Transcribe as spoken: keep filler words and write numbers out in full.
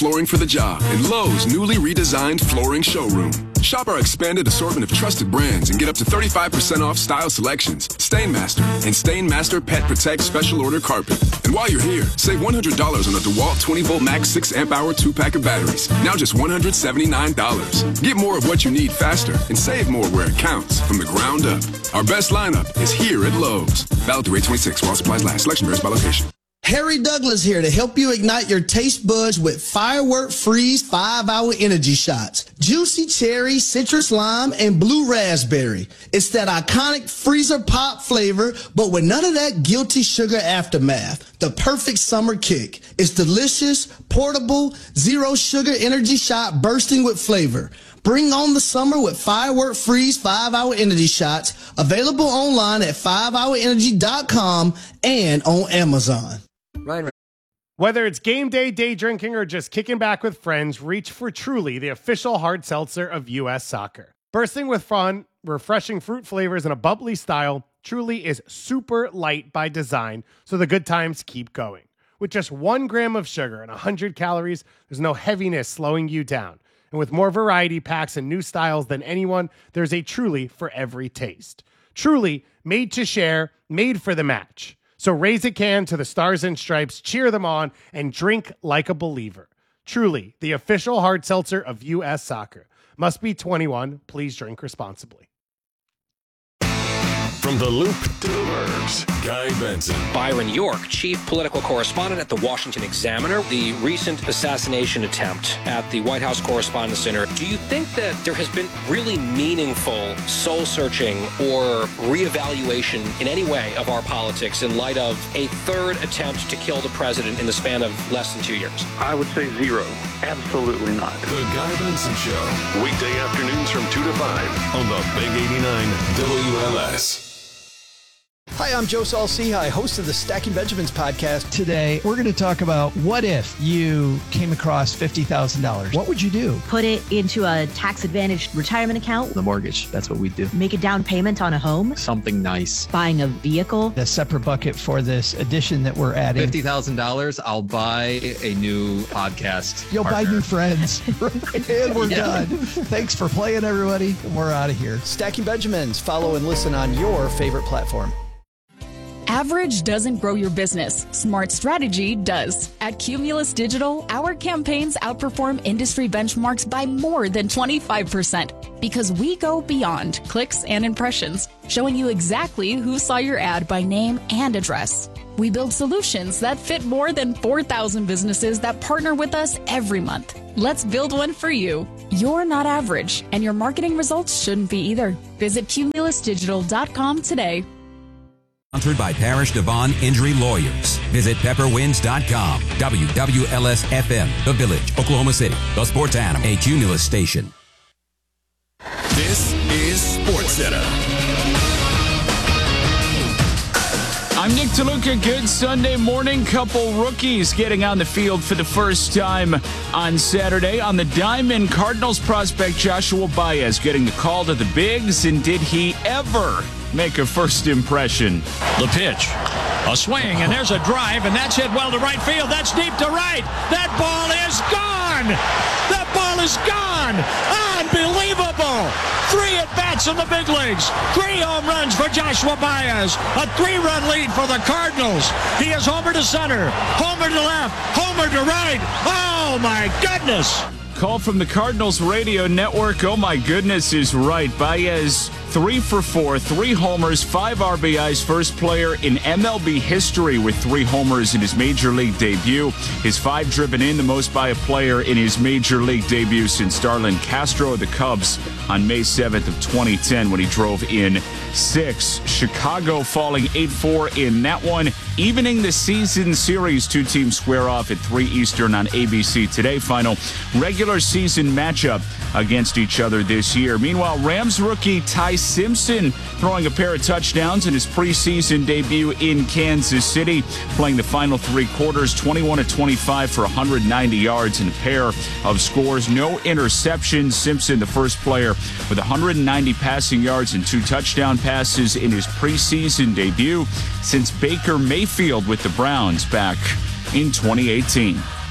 flooring for the job in Lowe's newly redesigned flooring showroom. Shop our expanded assortment of trusted brands and get up to thirty-five percent off style selections, Stainmaster, and Stainmaster Pet Protect Special Order Carpet. And while you're here, save one hundred dollars on a DeWalt twenty volt max six amp hour two pack of batteries. Now just one hundred seventy-nine dollars. Get more of what you need faster and save more where it counts from the ground up. Our best lineup is here at Lowe's. Valid through eight twenty-six while supplies last. Selection varies by location. Harry Douglas here to help you ignite your taste buds with Firework Freeze five hour energy shots. Juicy cherry, citrus lime, and blue raspberry. It's that iconic freezer pop flavor, but with none of that guilty sugar aftermath. The perfect summer kick. It's delicious, portable, zero sugar energy shot bursting with flavor. Bring on the summer with Firework Freeze five hour energy shots. Available online at five hour energy dot com and on Amazon. Ryan. Whether it's game day, day drinking, or just kicking back with friends, reach for Truly, the official hard seltzer of U S Soccer. Bursting with fun, refreshing fruit flavors, and a bubbly style, Truly is super light by design, so the good times keep going. With just one gram of sugar and one hundred calories, there's no heaviness slowing you down. And with more variety packs and new styles than anyone, there's a Truly for every taste. Truly, made to share, made for the match. So raise a can to the Stars and Stripes, cheer them on, and drink like a believer. Truly, the official hard seltzer of U S Soccer. Must be twenty-one. Please drink responsibly. From the Loop to the Burbs, Guy Benson. Byron York, chief political correspondent at the Washington Examiner. The recent assassination attempt at the White House Correspondents Center. Do you think that there has been really meaningful soul-searching or reevaluation in any way of our politics in light of a third attempt to kill the president in the span of less than two years? I would say zero. Absolutely not. The Guy Benson Show. Weekday afternoons from two to five on the Big eighty-nine W L S. Hi, I'm Joe Saul-Sehy, host of the Stacking Benjamins podcast. Today, we're going to talk about what if you came across fifty thousand dollars. What would you do? Put it into a tax-advantaged retirement account. The mortgage, that's what we do. Make a down payment on a home. Something nice. Buying a vehicle. A separate bucket for this addition that we're adding. fifty thousand dollars, I'll buy a new podcast You'll partner. buy new friends. And we're yeah. done. Thanks for playing, everybody. We're out of here. Stacking Benjamins. Follow and listen on your favorite platform. Average doesn't grow your business. Smart strategy does. At Cumulus Digital, our campaigns outperform industry benchmarks by more than twenty-five percent because we go beyond clicks and impressions, showing you exactly who saw your ad by name and address. We build solutions that fit more than four thousand businesses that partner with us every month. Let's build one for you. You're not average, and your marketing results shouldn't be either. Visit cumulus digital dot com today. Sponsored by Parish Devon Injury Lawyers. Visit pepper winds dot com. W W L S F M, The Village, Oklahoma City. The Sports Animal, a Cumulus station. This is SportsCenter. I'm Nick DeLuca. Good Sunday morning. Couple rookies getting on the field for the first time on Saturday. On the diamond, Cardinals prospect Joshua Baez getting the call to the bigs. And did he ever make a first impression? The pitch. A swing, and there's a drive, and that's hit well to right field. That's deep to right. That ball is gone. That ball is gone. Unbelievable. Three at-bats in the big leagues. Three home runs for Joshua Baez. A three-run lead for the Cardinals. He is homer to center, homer to left, homer to right. Oh, my goodness. Call from the Cardinals radio network. Oh, my goodness is right. Baez, three for four, three homers, five R B Is, first player in M L B history with three homers in his major league debut. His five driven in, the most by a player in his major league debut since Darlin Castro of the Cubs on May seventh of twenty ten when he drove in six. Chicago falling eight four in that one. Evening the season series, two teams square off at three Eastern on A B C today. Final regular season matchup against each other this year. Meanwhile, Rams rookie Ty Simpson throwing a pair of touchdowns in his preseason debut in Kansas City, playing the final three quarters, twenty-one to twenty-five for one hundred ninety yards and a pair of scores. No interceptions. Simpson, the first player with one hundred ninety passing yards and two touchdown passes in his preseason debut since Baker Mayfield with the Browns back in twenty eighteen.